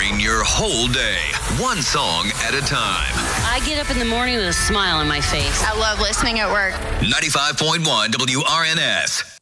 powering your whole day, one song at a time. I get up in the morning with a smile on my face. I love listening at work. 95.1 WRNS.